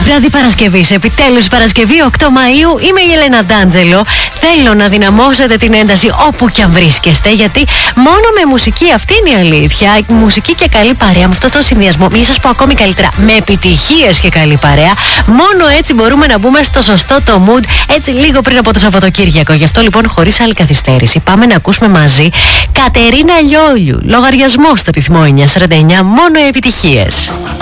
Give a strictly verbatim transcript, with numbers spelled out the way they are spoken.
Βράδυ Παρασκευής, επιτέλους Παρασκευή οκτώ Μαΐου. Είμαι η Έλενα Ντάντζελο. Θέλω να δυναμώσετε την ένταση όπου κι αν βρίσκεστε, γιατί μόνο με μουσική, αυτή είναι η αλήθεια, μουσική και καλή παρέα, με αυτό το συνδυασμό, μην σας πω ακόμη καλύτερα, με επιτυχίες και καλή παρέα, μόνο έτσι μπορούμε να μπούμε στο σωστό το mood, έτσι λίγο πριν από το Σαββατοκύριακο. Γι' αυτό λοιπόν, χωρίς άλλη καθυστέρηση, πάμε να ακούσουμε μαζί Κατερίνα Λιόλιου. Λογαριασμό στο ρυθμό εννιά σαράντα εννιά, μόνο επιτυχίες.